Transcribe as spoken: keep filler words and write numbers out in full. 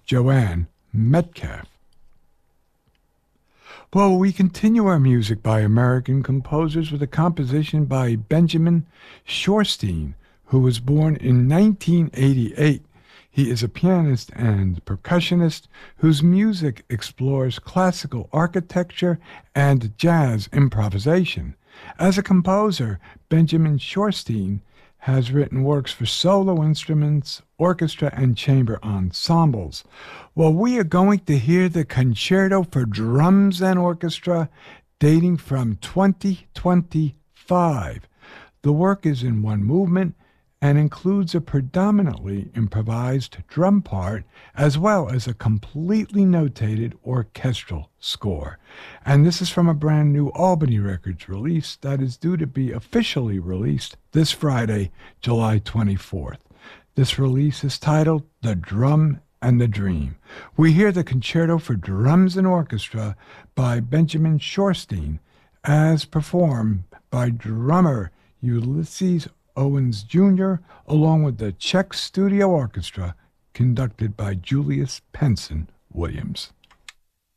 Joanne Metcalf. Well, we continue our music by American composers with a composition by Benjamin Shorstein, who was born in nineteen eighty-eight. He is a pianist and percussionist whose music explores classical architecture and jazz improvisation. As a composer, Benjamin Shorstein has written works for solo instruments, orchestra, and chamber ensembles. Well, we are going to hear the Concerto for Drums and Orchestra dating from twenty twenty-five. The work is in one movement and includes a predominantly improvised drum part as well as a completely notated orchestral score. And this is from a brand new Albany Records release that is due to be officially released this Friday, July twenty-fourth. This release is titled The Drum and the Dream. We hear the Concerto for Drums and Orchestra by Benjamin Shorstein as performed by drummer Ulysses Owens Junior, along with the Czech Studio Orchestra, conducted by Julius Penson Williams.